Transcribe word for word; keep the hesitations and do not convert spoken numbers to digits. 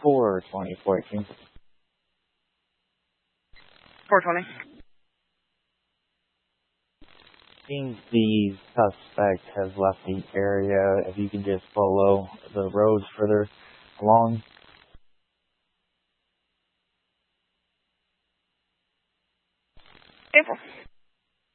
four twenty fourteen. four twenty. Seems the suspect has left the area. If you could just follow the road further along. April.